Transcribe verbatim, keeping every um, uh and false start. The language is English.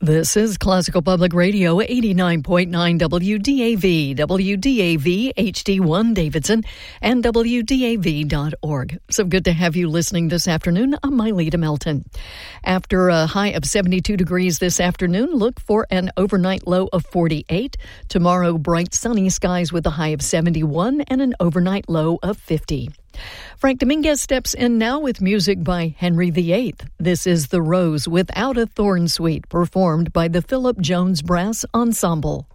This is Classical Public Radio, eighty-nine point nine W D A V, W D A V H D one Davidson, and W D A V dot org. So good to have you listening this afternoon. I'm Myleta Melton. After a high of seventy-two degrees this afternoon, look for an overnight low of forty-eight. Tomorrow, bright sunny skies with a high of seventy-one and an overnight low of fifty. Frank Dominguez steps in now with music by Henry the Eighth. This is The Rose Without a Thorn Suite, performed by the Philip Jones Brass Ensemble.